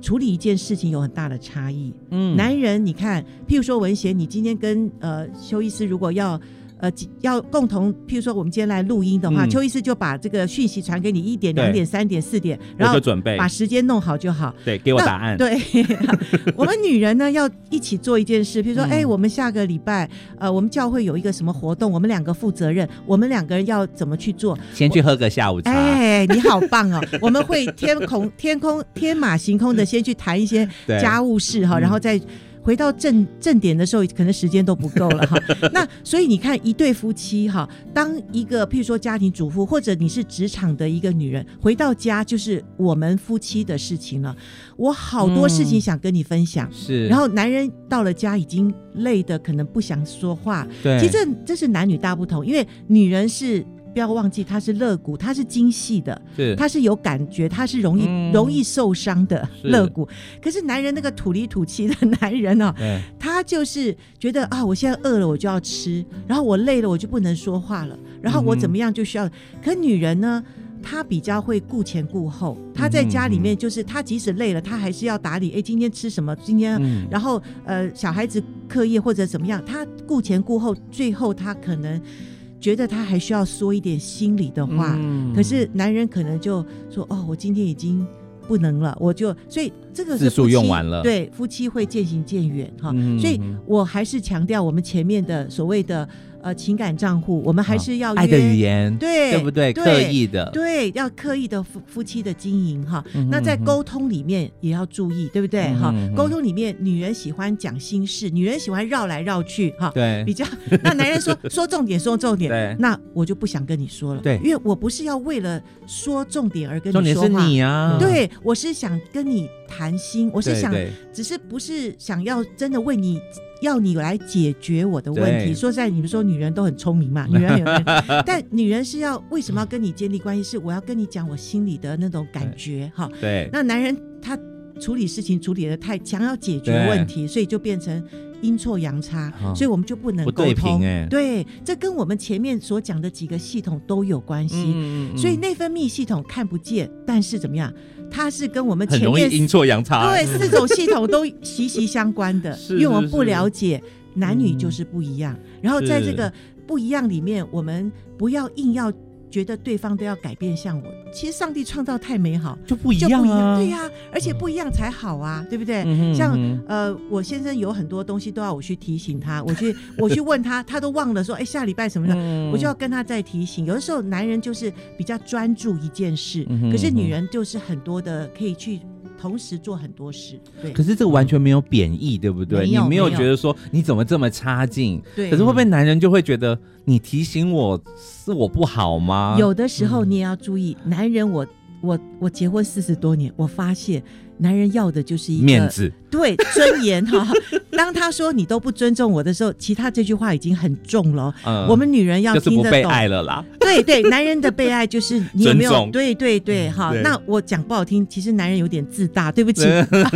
处理一件事情有很大的差异。男人你看，譬如说文贤，你今天跟邱医师如果要共同，譬如说我们今天来录音的话，邱医师就把这个讯息传给你1点、2点、3点、4点，然后把时间弄好就好。 对，给我答案。 对，我们女人呢要一起做一件事，譬如说，我们下个礼拜我们教会有一个什么活动，我们2个负责任，我们2个人要怎么去做？先去喝个下午茶。 你好棒哦！我们会天马行空的先去谈一些家务事哈，然后再回到正点的时候，可能时间都不够了哈。那所以你看，一对夫妻哈，当一个譬如说家庭主妇，或者你是职场的一个女人，回到家就是我们夫妻的事情了。我好多事情想跟你分享， 是。 然后男人到了家已经累的可能不想说话。 对， 其实这是男女大不同，因为女人是。不要忘记，他是肋骨，他是精细的，他是有感觉，他是容易受伤的肋骨。可是男人那个土里土气的男人哦，他就是觉得啊，我现在饿了我就要吃，然后我累了我就不能说话了，然后我怎么样就需要。可女人呢？她比较会顾前顾后，她在家里面就是她即使累了，她还是要打理。今天吃什么？今天然后小孩子课业或者怎么样，她顾前顾后，最后她可能。觉得他还需要说一点心里的话，可是男人可能就说我今天已经不能了，所以这个是字数用完了， 对，夫妻会渐行渐远哈。所以我还是强调我们前面的所谓的情感账户，我们还是要爱的语言， 对不对？刻意的， 对，要刻意的夫妻的经营哈。那在沟通里面也要注意，对不对哈？沟通里面，女人喜欢讲心事，女人喜欢绕来绕去哈， 对， 比较。那男人说重点，说重点，那我就不想跟你说了， 对， 因为我不是要为了说重点而跟你说话， 重点是你啊， 对，我是想跟你谈心，我是想，只是不是想要真的为你。要你来解决我的问题。说实在，你们说女人都很聪明嘛，女人但女人是要为什么要跟你建立关系？是我要跟你讲我心里的那种感觉哈。 对， 那男人他处理事情处理的太强，要解决问题，所以就变成阴错阳差，所以我们就不能沟通。 不对平对，这跟我们前面所讲的几个系统都有关系。所以内分泌系统看不见，但是怎么样？它是跟我们前面很容易阴错阳差， 对，4种系统都息息相关的。因为我们不了解男女就是不一样，然后在这个不一样里面，我们不要硬要觉得对方都要改变像我。其实上帝创造太美好， 就不一样啊， 对啊，而且不一样才好啊，对不对？像我先生有很多东西都要我去提醒他，我去问他，他都忘了说，下礼拜什么的，我就要跟他再提醒。有的时候男人就是比较专注一件事，可是女人就是很多的可以去同时做很多事。对， 可是这个完全没有贬义，对不对？你没有觉得说你怎么这么差劲？对，可是会不会男人就会觉得你提醒我是我不好吗？ 有的时候你也要注意，男人我结婚40多年，我发现男人要的就是一个面子， 对，尊严哈。当他说你都不尊重我的时候，其他这句话已经很重了。我们女人要听得懂， 就是不被爱了啦。 对对，男人的被爱就是你有没有对对对哈。那我讲不好听，其实男人有点自大，对不起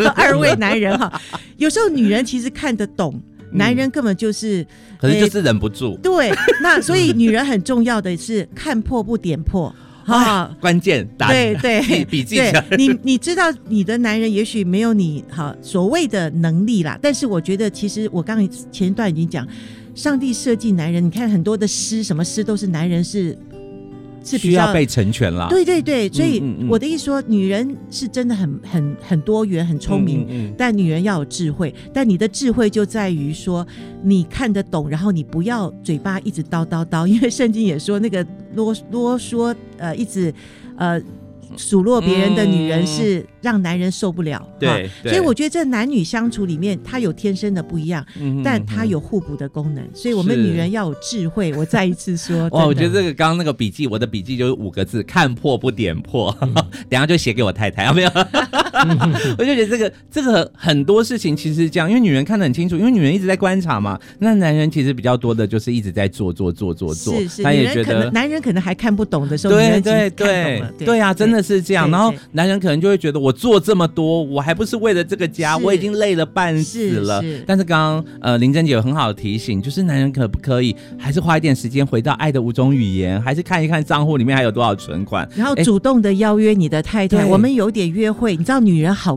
2位男人哈。有时候女人其实看得懂。男人根本就是， 可是就是忍不住。 对，那所以女人很重要的是看破不点破。 关键打对笔记起来。 你知道你的男人也许没有你所谓的能力啦，但是我觉得其实我刚才前一段已经讲，上帝设计男人，你看很多的诗，什么诗都是男人是比较需要被成全啦。 对对对，所以我的意思说，女人是真的很多元很聪明，但女人要有智慧，但你的智慧就在于说你看得懂，然后你不要嘴巴一直叨叨叨，因为圣经也说那个啰嗦一直数落别人的女人是让男人受不了。 对， 所以我觉得这男女相处里面，它有天生的不一样，但它有互补的功能。所以我们女人要有智慧。我再一次说， 哇，我觉得这个刚刚那个笔记，我的笔记就是5个字：看破不点破。等一下就写给我太太，没有？我就觉得这个很多事情其实是这样，因为女人看得很清楚，因为女人一直在观察嘛。那男人其实比较多的就是一直在做， 是他也觉得男人可能还看不懂的时候， 对对对对啊，真的是这样。然后男人可能就会觉得我做这么多，我还不是为了这个家，我已经累了半死了。但是刚刚林珍姐有很好的提醒，就是男人可不可以还是花一点时间回到爱的5种语言，还是看一看账户里面还有多少存款， 然后主动的邀约你的太太，我们有点约会。你知道女人好